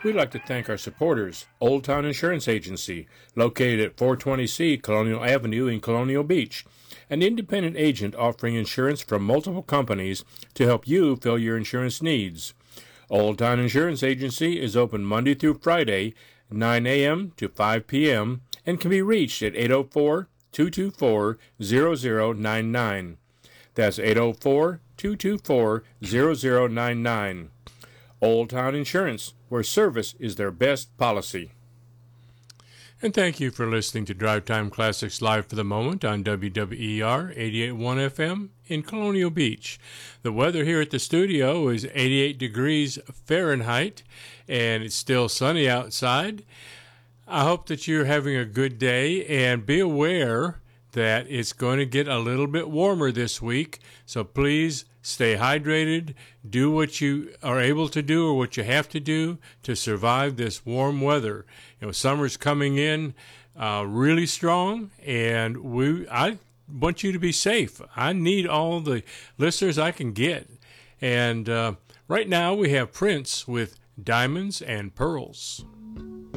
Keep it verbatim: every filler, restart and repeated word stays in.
We'd like to thank our supporters, Old Town Insurance Agency, located at four twenty C Colonial Avenue in Colonial Beach, an independent agent offering insurance from multiple companies to help you fill your insurance needs. Old Town Insurance Agency is open Monday through Friday, nine a.m. to five p.m., and can be reached at eight oh four, two two four, zero zero nine nine. That's eight oh four, two two four, zero zero nine nine. Old Town Insurance, where service is their best policy. And thank you for listening to Drive Time Classics Live for the Moment on W W E R eighty-eight point one F M in Colonial Beach. The weather here at the studio is eighty-eight degrees Fahrenheit, and it's still sunny outside. I hope that you're having a good day, and be aware that it's going to get a little bit warmer this week, so please stay hydrated, do what you are able to do or what you have to do to survive this warm weather. You know, summer's coming in uh, really strong, and we I want you to be safe. I need all the listeners I can get. And uh, right now we have Prince with Diamonds and Pearls.